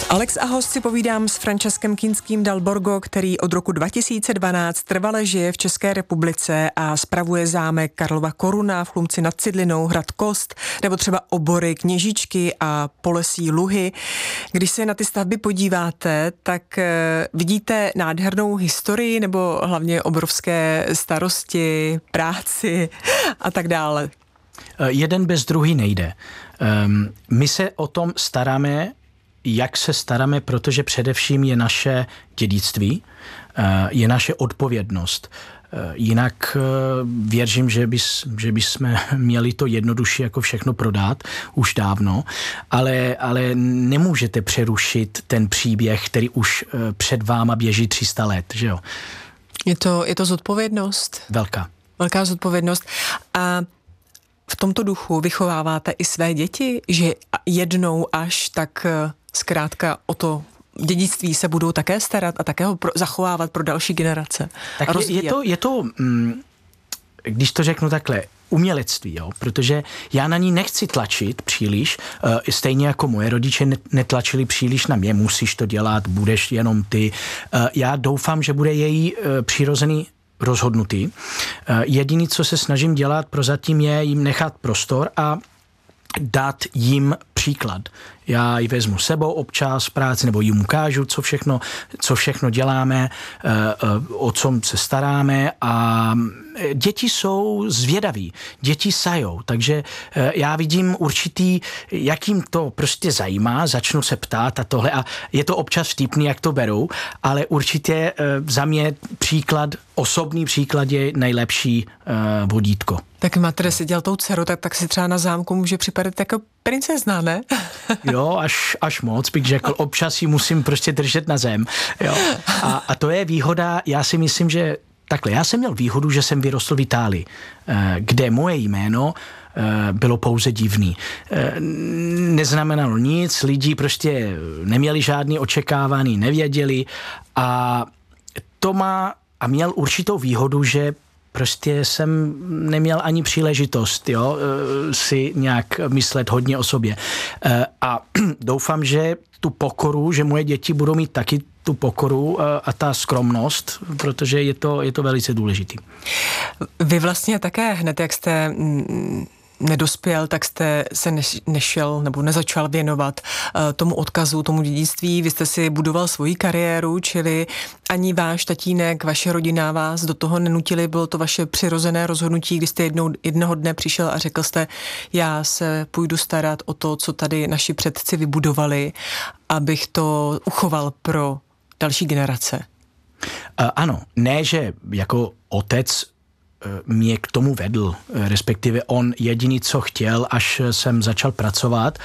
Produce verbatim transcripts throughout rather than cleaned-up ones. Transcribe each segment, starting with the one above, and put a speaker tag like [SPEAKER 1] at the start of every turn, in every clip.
[SPEAKER 1] Alex a host si povídám s Franceskem Kinským dal Borgo, který od roku dva tisíce dvanáct trvale žije v České republice a spravuje zámek Karlova Koruna v Chlumci nad Cidlinou, hrad Kost, nebo třeba Obory, Kněžičky a Polesí Luhy. Když se na ty stavby podíváte, tak e, vidíte nádhernou historii nebo hlavně obrovské starosti, práci a tak dále.
[SPEAKER 2] Jeden bez druhý nejde. Um, my se o tom staráme, jak se staráme, protože především je naše dědictví, je naše odpovědnost. Jinak věřím, že, bys, že bychom měli to jednoduše jako všechno prodat už dávno, ale, ale nemůžete přerušit ten příběh, který už před váma běží tři sta let, že jo?
[SPEAKER 1] Je to, je to zodpovědnost?
[SPEAKER 2] Velká.
[SPEAKER 1] Velká zodpovědnost. A v tomto duchu vychováváte i své děti, že jednou až tak zkrátka o to dědictví se budou také starat a také ho pro, zachovávat pro další generace.
[SPEAKER 2] Tak je, je to, je to mm, když to řeknu takhle, umělectví, jo? Protože já na ní nechci tlačit příliš, uh, stejně jako moje rodiče netlačili příliš na mě, musíš to dělat, budeš jenom ty. Uh, já doufám, že bude její uh, přirozený rozhodnutý. Uh, jediný, co se snažím dělat prozatím, je jim nechat prostor a dát jim příklad. Já ji vezmu sebou občas v práci, nebo jim ukážu, co všechno, co všechno děláme, o čem se staráme a děti jsou zvědaví, děti sajou, takže já vidím určitý, jak jim to prostě zajímá, začnu se ptát a tohle a je to občas vtipný, jak to berou, ale určitě za mě příklad, osobní příklad je nejlepší vodítko.
[SPEAKER 1] Tak máte si dělal tou dceru, tak, tak si třeba na zámku může připadat jako princezna, ne?
[SPEAKER 2] Jo, až, až moc bych řekl. Občas ji musím prostě držet na zem. Jo. A, a to je výhoda, já si myslím, že takhle, já jsem měl výhodu, že jsem vyrostl v Itálii, kde moje jméno bylo pouze divný. Neznamenalo nic, lidi prostě neměli žádný očekávání, nevěděli a to má a měl určitou výhodu, že prostě jsem neměl ani příležitost, jo, si nějak myslet hodně o sobě. A doufám, že tu pokoru, že moje děti budou mít taky tu pokoru a ta skromnost, protože je to, je to velice důležitý.
[SPEAKER 1] Vy vlastně také hned, jak jste nedospěl, tak jste se nešel nebo nezačal věnovat uh, tomu odkazu, tomu dědictví. Vy jste si budoval svoji kariéru, čili ani váš tatínek, vaše rodina vás do toho nenutili, bylo to vaše přirozené rozhodnutí, kdy jste jednou, jednoho dne přišel a řekl jste, já se půjdu starat o to, co tady naši předci vybudovali, abych to uchoval pro další generace.
[SPEAKER 2] Uh, ano, ne, že jako otec mě k tomu vedl, respektive on jediný, co chtěl, až jsem začal pracovat,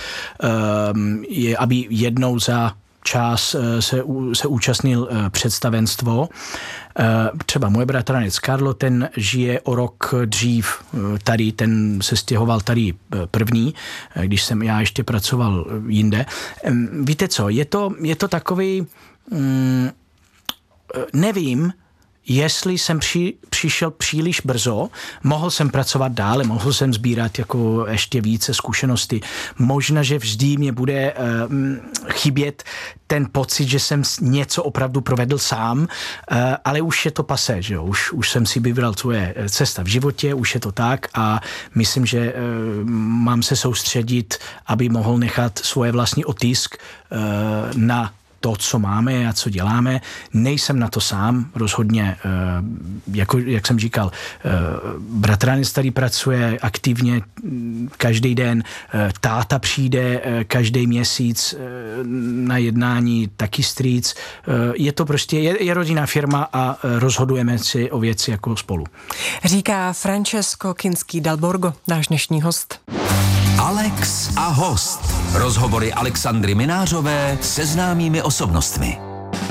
[SPEAKER 2] je, aby jednou za čas se, se účastnil představenstvo. Třeba můj bratranec Karlo, ten žije o rok dřív tady, ten se stěhoval tady první, když jsem já ještě pracoval jinde. Víte co, je to, je to takový, nevím, jestli jsem při, přišel příliš brzo, mohl jsem pracovat dále, mohl jsem sbírat jako ještě více zkušenosti. Možná, že vždy mě bude uh, chybět ten pocit, že jsem něco opravdu provedl sám, uh, ale už je to pasé, že jo? Už, už jsem si vybral svoje cesta v životě, už je to tak a myslím, že uh, mám se soustředit, aby mohl nechat svoje vlastní otisk uh, na to, co máme a co děláme. Nejsem na to sám, rozhodně, jako, jak jsem říkal, bratranec tady pracuje aktivně každý den, táta přijde každý měsíc na jednání, taky strýc. Je to prostě, je, je rodinná firma a rozhodujeme si o věci jako spolu.
[SPEAKER 1] Říká Francesco Kinský dal Borgo, náš dnešní host.
[SPEAKER 3] Alex a host. Rozhovory Alexandry Minářové se známými osobnostmi.